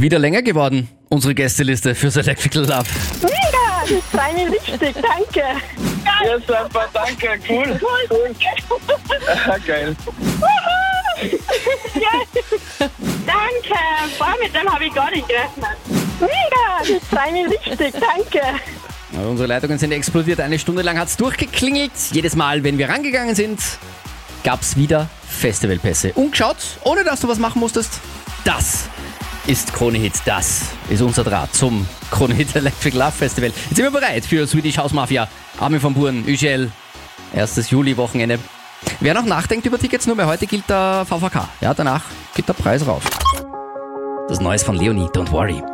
Wieder länger geworden, unsere Gästeliste fürs Electrical Love. Mega, ich freue mich richtig, danke. Ja, super, danke, cool. Geil. Ja. Danke, boah, mit dem habe ich gar nicht gerechnet. Mega, ich freue mich richtig, danke. Unsere Leitungen sind explodiert, eine Stunde lang hat es durchgeklingelt. Jedes Mal, wenn wir rangegangen sind, gab es wieder Festivalpässe. Umgeschaut, ohne dass du was machen musstest. Das ist Krone-Hit, das ist unser Draht zum Krone-Hit Electric Love Festival. Jetzt sind wir bereit für Swedish House Mafia, Armin van Buuren, UGL, 1. Juli-Wochenende. Wer noch nachdenkt über Tickets, nur mehr heute gilt der VVK. Ja, danach geht der Preis rauf. Das Neues von Leonie, Don't Worry.